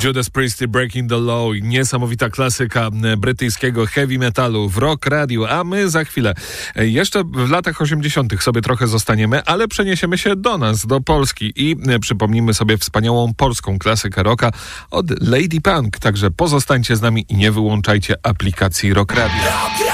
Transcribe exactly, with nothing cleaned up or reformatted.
Judas Priest, Breaking the Law, niesamowita klasyka brytyjskiego heavy metalu w Rock Radio, a my za chwilę jeszcze w latach osiemdziesiątych sobie trochę zostaniemy, ale przeniesiemy się do nas, do Polski i przypomnimy sobie wspaniałą polską klasykę rocka od Lady Punk, także pozostańcie z nami i nie wyłączajcie aplikacji Rock Radio.